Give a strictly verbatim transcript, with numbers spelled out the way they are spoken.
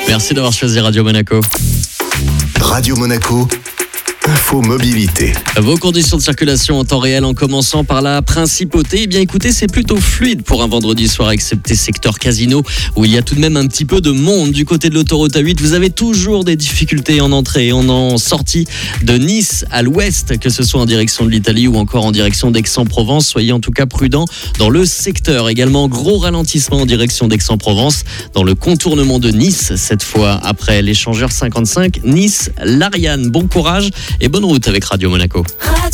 Merci d'avoir choisi Radio Monaco. Radio Monaco, info mobilité. Vos conditions de circulation en temps réel en commençant par la principauté. Eh bien écoutez, c'est plutôt fluide pour un vendredi soir, excepté secteur casino où il y a tout de même un petit peu de monde. Du côté de l'autoroute A huit, vous avez toujours des difficultés en entrée et en sortie de Nice à l'ouest, que ce soit en direction de l'Italie ou encore en direction d'Aix-en-Provence. Soyez en tout cas prudents dans le secteur. Également, gros ralentissement en direction d'Aix-en-Provence dans le contournement de Nice, cette fois après l'échangeur cinquante-cinq Nice-Lariane. Bon courage et bonne route avec Radio Monaco. Radio